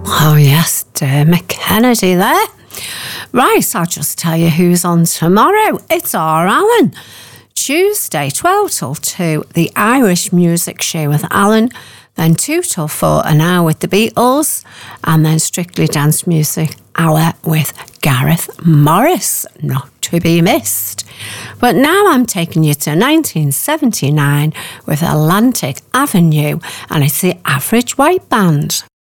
Oh yes, Dermot Kennedy there. Right, I'll just tell you who's on tomorrow. It's R. Alan. Tuesday, 12 till 2, the Irish Music Show with Alan. Then 2 till 4, an hour with the Beatles. And then Strictly Dance Music Hour with Gareth Morris. Not to be missed. But now I'm taking you to 1979 with Atlantic Avenue. And it's the Average White Band.